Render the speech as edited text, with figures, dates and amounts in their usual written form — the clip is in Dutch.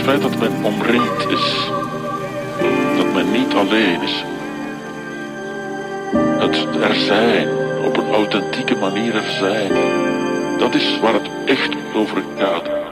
feit dat men omringd is. Dat men niet alleen is. Het er zijn, op een authentieke manier er zijn. Dat is waar het echt over gaat.